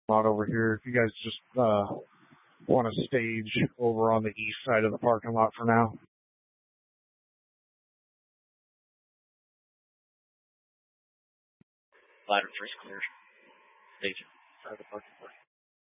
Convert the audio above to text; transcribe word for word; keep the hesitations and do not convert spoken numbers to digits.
lot over here. If you guys just uh, want to stage over on the east side of the parking lot for now. Ladder first clear. Stage side of the parking lot.